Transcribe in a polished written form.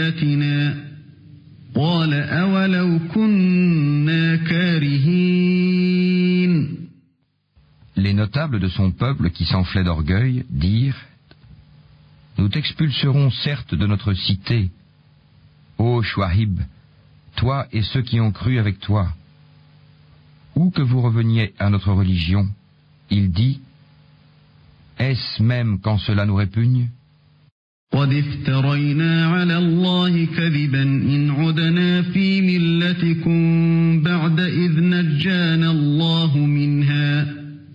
آياتنا قال أولو كنا كارهين. Les notables de son peuple qui s'enflaient d'orgueil dirent: Nous t'expulserons certes de notre cité, ô Chouaïb, toi et ceux qui ont cru avec toi. Ou que vous reveniez à notre religion. Il dit: Est-ce même quand cela nous répugne? قد افترينا على الله كذبا إن عدنا في ملتكم